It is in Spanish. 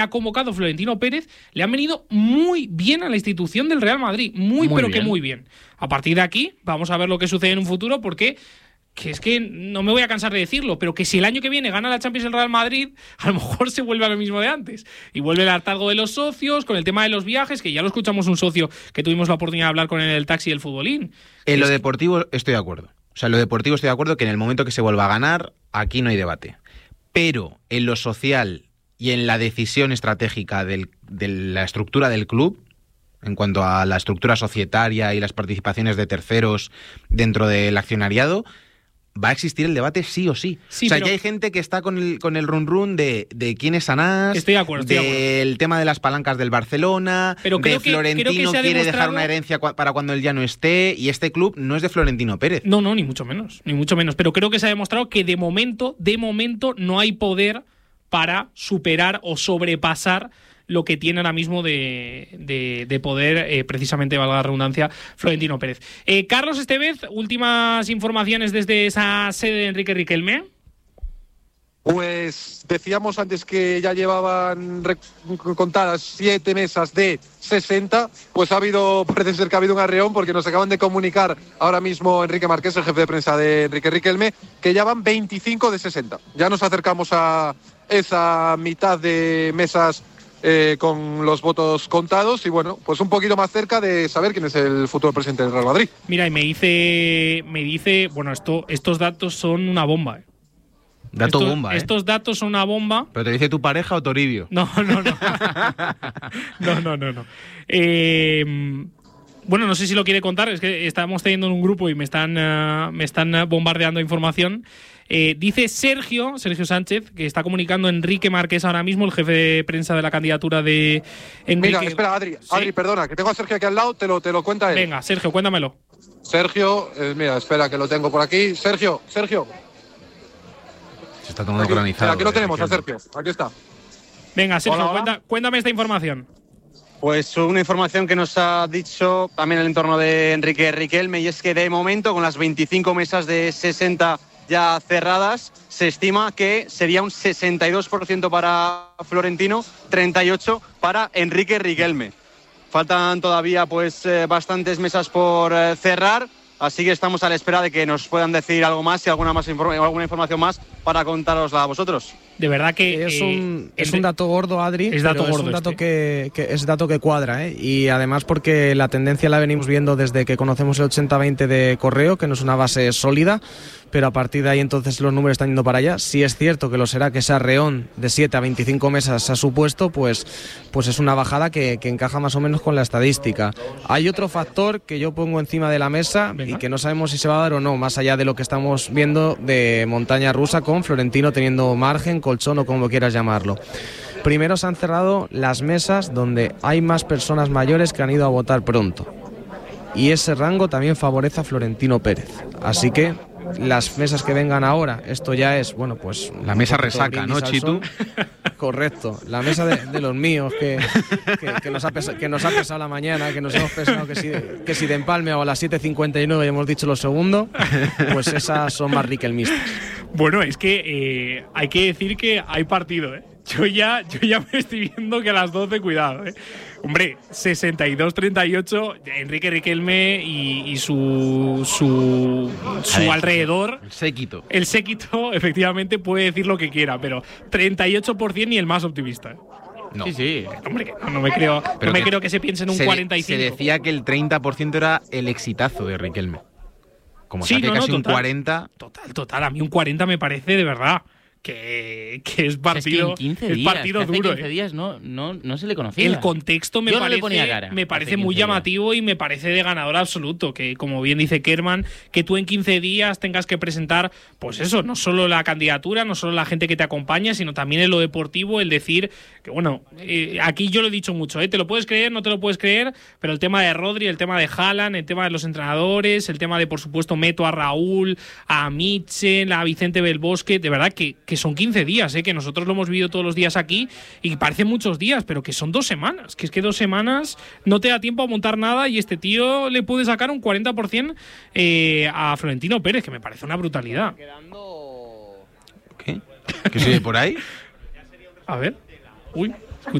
ha convocado Florentino Pérez le han venido muy bien a la institución del Real Madrid. Muy pero bien. Que muy bien. A partir de aquí vamos a ver lo que sucede en un futuro, porque que es que no me voy a cansar de decirlo, pero que si el año que viene gana la Champions el Real Madrid, a lo mejor se vuelve a lo mismo de antes. Y vuelve el hartazgo de los socios, con el tema de los viajes, que ya lo escuchamos un socio que tuvimos la oportunidad de hablar con el taxi del futbolín. En lo deportivo estoy de acuerdo. O sea, en lo deportivo estoy de acuerdo que en el momento que se vuelva a ganar, aquí no hay debate. Pero en lo social y en la decisión estratégica de la estructura del club, en cuanto a la estructura societaria y las participaciones de terceros dentro del accionariado, va a existir el debate sí o sí. Sí, o sea, pero ya hay gente que está con el run de quién es Anás, estoy de acuerdo, del tema de las palancas del Barcelona, pero de Florentino quiere dejar una herencia para cuando él ya no esté, y este club no es de Florentino Pérez. No, ni mucho menos, ni mucho menos. Pero creo que se ha demostrado que de momento no hay poder para superar o sobrepasar lo que tiene ahora mismo de poder, precisamente, valga la redundancia, Florentino Pérez. Carlos Estevez, últimas informaciones desde esa sede de Enrique Riquelme. Pues decíamos antes que ya llevaban contadas 7 mesas de 60, pues parece ser que ha habido un arreón, porque nos acaban de comunicar ahora mismo Enrique Marqués, el jefe de prensa de Enrique Riquelme, que ya van 25 de 60. Ya nos acercamos a esa mitad de mesas con los votos contados, y bueno, pues un poquito más cerca de saber quién es el futuro presidente del Real Madrid. Mira, y me dice, bueno, estos datos son una bomba. Bomba, Estos datos son una bomba. ¿Pero te dice tu pareja o Toribio? No. No. Bueno, no sé si lo quiere contar, es que estamos teniendo en un grupo y me están bombardeando información. Dice Sergio Sánchez, que está comunicando Enrique Marqués ahora mismo, el jefe de prensa de la candidatura de Enrique. Mira, espera, Adri, perdona, que tengo a Sergio aquí al lado, te lo cuenta él. Venga, Sergio, cuéntamelo. Sergio, mira, espera, que lo tengo por aquí. Sergio. Se está tomando granizado. Aquí lo tenemos, a Sergio, aquí está. Venga, Sergio, Hola. cuéntame esta información. Pues una información que nos ha dicho también el entorno de Enrique Riquelme, y es que de momento, con las 25 mesas de 60 ya cerradas, se estima que sería un 62% para Florentino, 38% para Enrique Riquelme. Faltan todavía bastantes mesas por cerrar, así que estamos a la espera de que nos puedan decir algo más y alguna información más para contárosla a vosotros. De verdad que es un dato gordo, Adri. Es un dato que es dato que cuadra, ¿eh? Y además porque la tendencia la venimos viendo desde que conocemos el 80-20 de Correo, que no es una base sólida, pero a partir de ahí entonces los números están yendo para allá. Si es cierto que lo será, que ese arreón de 7 a 25 mesas se ha supuesto, pues es una bajada que encaja más o menos con la estadística. Hay otro factor que yo pongo encima de la mesa. Venga. Y que no sabemos si se va a dar o no, más allá de lo que estamos viendo de montaña rusa con Florentino teniendo margen, colchón o como quieras llamarlo. Primero se han cerrado las mesas donde hay más personas mayores que han ido a votar pronto. Y ese rango también favorece a Florentino Pérez. Así que las mesas que vengan ahora, esto ya es, bueno, pues... La mesa resaca, ¿no, Chitu? Correcto, la mesa de los míos, que nos ha pesado la mañana, que nos hemos pensado que si de empalme o a las 7:59 hemos dicho lo segundo, pues esas son más riquelmistas. Bueno, es que hay que decir que hay partido, ¿eh? Yo ya me estoy viendo que a las 12, cuidado, ¿eh? Hombre, 62-38, Enrique Riquelme y su alrededor. El séquito, efectivamente, puede decir lo que quiera, pero 38% ni el más optimista. No. Sí. Hombre, que no me creo que se piense en un 45%. Se decía que el 30% era el exitazo de Riquelme. Como saque casi un 40%. Total. A mí un 40% me parece de verdad que es partido, es que en 15 días, es partido duro. 15 días no se le conocía. El contexto me parece muy llamativo y me parece de ganador absoluto. Que, como bien dice Kerman, que tú en 15 días tengas que presentar, pues eso, no solo la candidatura, no solo la gente que te acompaña, sino también en lo deportivo, el decir que, bueno, aquí yo lo he dicho mucho, te lo puedes creer, no te lo puedes creer, pero el tema de Rodri, el tema de Haaland, el tema de los entrenadores, el tema de, por supuesto, meto a Raúl, a Mitchell, a Vicente Belbosque, de verdad que son 15 días, que nosotros lo hemos vivido todos los días aquí y parecen muchos días, pero que son 2 semanas, que es que 2 semanas no te da tiempo a montar nada y este tío le puede sacar un 40% a Florentino Pérez, que me parece una brutalidad. ¿Qué? ¿Qué sigue por ahí? A ver. Uy.